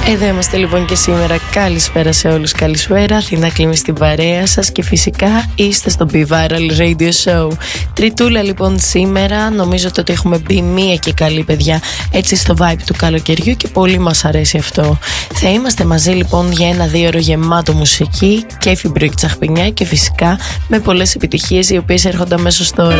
Εδώ είμαστε λοιπόν και σήμερα. Καλησπέρα σε όλους, καλησπέρα. Αθηνά Κλίμη στην παρέα σας και φυσικά είστε στο Be Viral Radio Show. Τριτούλα λοιπόν σήμερα. Νομίζω ότι έχουμε μπει μία και καλή, παιδιά, έτσι στο vibe του καλοκαιριού και πολύ μας αρέσει αυτό. Θα είμαστε μαζί λοιπόν για ένα 2 ώρο γεμάτο μουσική, κέφι, μπρουκ, τσαχπινιά και φυσικά με πολλές επιτυχίες οι οποίες έρχονται αμέσως τώρα.